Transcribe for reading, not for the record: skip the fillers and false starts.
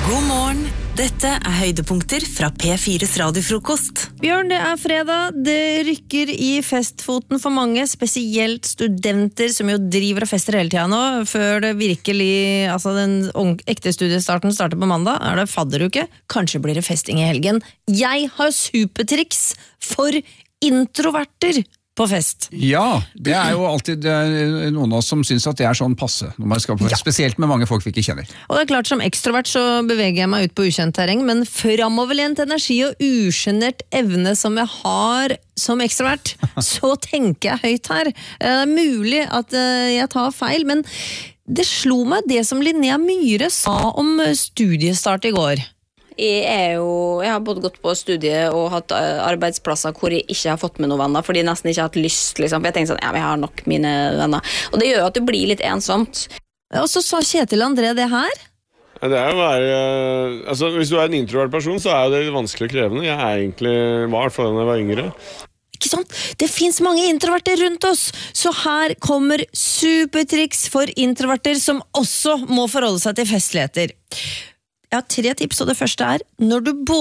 God morgen, dette høydepunkter fra P4's radiofrokost. Bjørn, det fredag, det rykker i festfoten for mange, spesielt studenter som jo driver og fester hele tiden nå, før det virkelig, altså den ekte studiestarten starter på mandag, det fadderuke, kanskje blir det festing i helgen. Jeg har supertriks for introverter på fest. Ja, det jo alltid noen av oss som synes at det sånn passe når man skal på fest, spesielt med mange folk vi ikke kjenner. Og det klart, som ekstrovert så beveger jeg meg ut på ukjent terreng, men fremoverlent energi og ugenert evne som jeg har som ekstrovert, så tenker jeg høyt her. Det mulig at jeg tar feil, men det slo meg det som Linnea Myhre sa om studiestart i går. Jeg har både gått på studie og hatt arbeidsplasser hvor jeg ikke har fått med noen venner, fordi jeg nesten ikke har hatt lyst, liksom. For jeg tenker sånn, ja, jeg har nok mine venner. Og det gjør at du blir litt ensomt. Og så sa Kjetil André det her. Det jo være, altså hvis du en introvert person, så det vanskelig og krevende. Jeg egentlig var I hvert fall da jeg var yngre. Ikke sant? Det finnes mange introverter rundt oss, så her kommer supertriks for introverter som også må forholde seg til festligheter. Jeg har 3 tips, og det første når du